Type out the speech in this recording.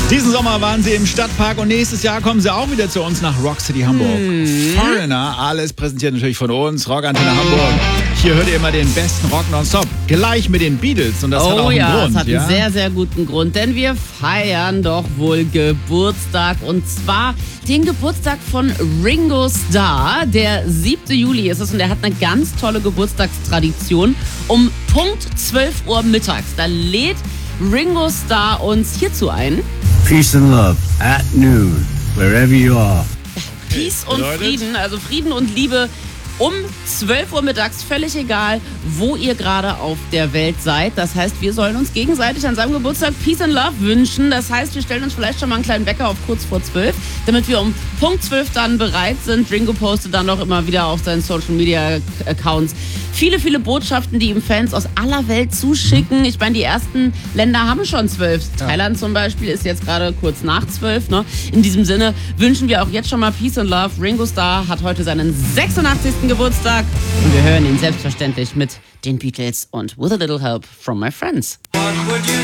Diesen Sommer waren sie im Stadtpark und nächstes Jahr kommen sie auch wieder zu uns nach Rock City Hamburg. Foreigner, alles präsentiert natürlich von uns, Rockantenne Hamburg. Hier hört ihr immer den besten Rock nonstop. Gleich mit den Beatles und das hat auch einen Grund. Das hat einen sehr, sehr guten Grund, denn wir feiern doch wohl Geburtstag und zwar den Geburtstag von Ringo Starr. Der 7. Juli ist es und er hat eine ganz tolle Geburtstagstradition. Um Punkt 12 Uhr mittags, da lädt Ringo Starr uns hierzu ein. Peace and love at noon, wherever you are. Peace und Frieden, also Frieden und Liebe um 12 Uhr mittags, völlig egal, wo ihr gerade auf der Welt seid. Das heißt, wir sollen uns gegenseitig an seinem Geburtstag Peace and Love wünschen. Das heißt, wir stellen uns vielleicht schon mal einen kleinen Wecker auf kurz vor 12, damit wir um Punkt 12 dann bereit sind. Ringo postet dann auch immer wieder auf seinen Social Media Accounts viele, viele Botschaften, die ihm Fans aus aller Welt zuschicken. Ich meine, die ersten Länder haben schon 12. Ja. Thailand zum Beispiel ist jetzt gerade kurz nach 12. Ne? In diesem Sinne wünschen wir auch jetzt schon mal Peace and Love. Ringo Starr hat heute seinen 86. Geburtstag und wir hören ihn selbstverständlich mit den Beatles und With a Little Help from My Friends.